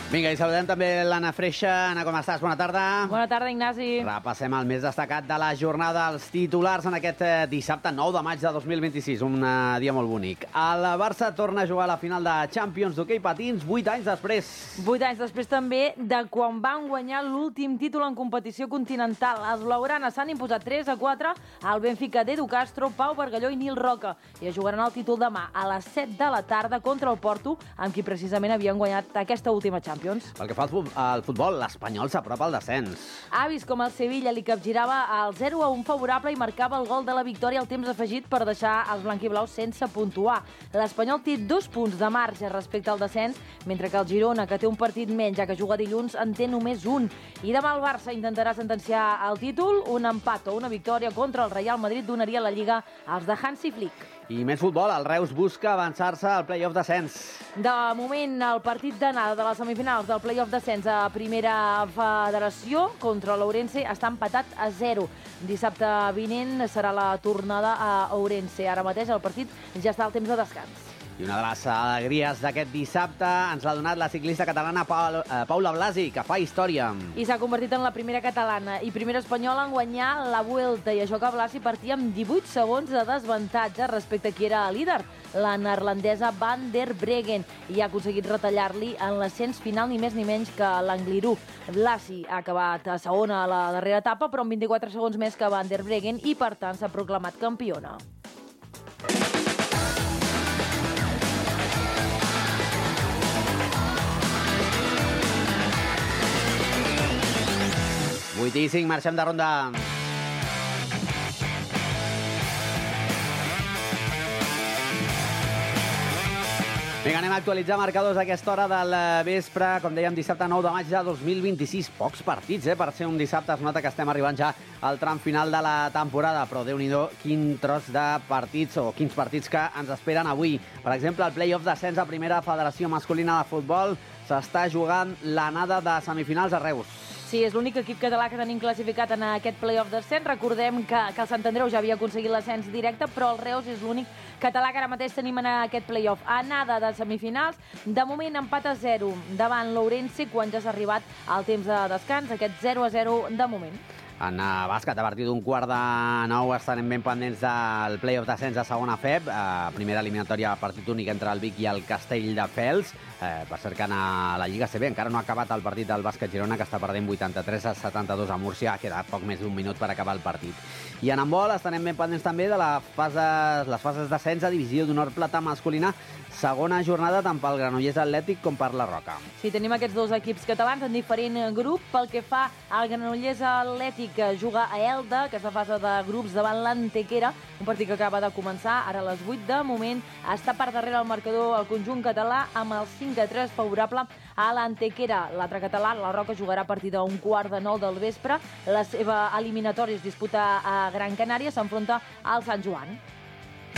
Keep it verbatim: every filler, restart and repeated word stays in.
Vinga, i saludem també l'Anna Freixa. Anna, com estàs? Bona tarda. Bona tarda, Ignasi. Repassem el més destacat de la jornada, els titulars en aquest dissabte nou de maig de dos mil vint-i-sis, un dia molt bonic. El Barça torna a jugar a la final de Champions d'hoquei patins vuit anys després. Vuit anys després també de quan van guanyar l'últim títol en competició continental. Els blaugranes s'han imposat tres a quatre al Benfica d'Edu Castro, Pau Bargalló i Nil Roca, i es jugaran el títol demà a les set de la tarda contra el Porto, amb qui precisament havien guanyat aquesta última Champions. Pel que fa al futbol, l'Espanyol s'apropa al descens. Ha vist com el Sevilla li capgirava el zero a un favorable i marcava el gol de la victòria al temps afegit per deixar els blanquiblaus sense puntuar. L'Espanyol té dos punts de marge respecte al descens, mentre que el Girona, que té un partit menys, ja que juga dilluns, en té només un. I demà el Barça intentarà sentenciar el títol. Un empat o una victòria contra el Real Madrid donaria la Lliga als de Hansi Flick. I més futbol, el Reus busca avançar-se al play-off descens. De moment, el partit d'anada de les semifinals del play-off descens a primera federació contra l'Ourense està empatat a zero. Dissabte vinent serà la tornada a Ourense. Ara mateix el partit ja està al temps de descans. I una de les alegries d'aquest dissabte ens l'ha donat la ciclista catalana Paula Blasi, que fa història. I s'ha convertit en la primera catalana i primera espanyola en guanyar la Vuelta, i això que Blasi partia amb divuit segons de desavantatge respecte a qui era líder, la neerlandesa Van der Breggen, i ha aconseguit retallar-li en l'ascens final ni més ni menys que l'Angliru. Blasi ha acabat a segona a la darrera etapa, però amb vint-i-quatre segons més que Van der Breggen, i per tant s'ha proclamat campiona. vuit i cinc, marxem de ronda. Vinga, anem a actualitzar marcadors a aquesta hora del vespre. Com dèiem, dissabte nou de maig de dos mil vint-i-sis. Pocs partits, eh? Per ser un dissabte es nota que estem arribant ja al tram final de la temporada, però Déu-n'hi-do quin tros de partits o quins partits que ens esperen avui. Per exemple, el play-off d'ascens a primera federació masculina de futbol s'està jugant l'anada de semifinals a Reus. Sí, és l'únic equip català que tenim classificat en aquest play-off d'ascens. Recordem que, que el Sant Andreu ja havia aconseguit l'ascens directe, però el Reus és l'únic català que ara mateix tenim en aquest play-off. Anada de semifinals, de moment empat a zero davant l'Ourense quan ja s'ha arribat al temps de descans, aquest zero a zero de moment. En uh, bàsquet, a partir d'un quart de nou estarem ben pendents del play-off d'ascens a segona F E B. Uh, primera eliminatòria, partit únic entre el Vic i el Castelldefels. Uh, per cert que a la Lliga C B encara no ha acabat el partit del bàsquet Girona, que està perdent vuitanta-tres a setanta-dos a Múrcia. Ha quedat poc més d'un minut per acabar el partit. I en handbol estarem ben pendents també de la fase, les fases d'ascens a divisió d'honor plata masculina. Segona jornada tant pel Granollers Atlètic com per la Roca. Sí, tenim aquests dos equips catalans en diferent grup. Pel que fa al Granollers Atlètic, que juga a Elda, que és la fase de grups davant l'Antequera, un partit que acaba de començar ara a les vuit. De moment està per darrere el marcador el conjunt català amb el cinc a tres favorable a l'Antequera. L'altre català, la Roca, jugarà a partir d'un quart de nou del vespre. La seva eliminatòria es disputa a Gran Canària, s'enfronta al Sant Joan.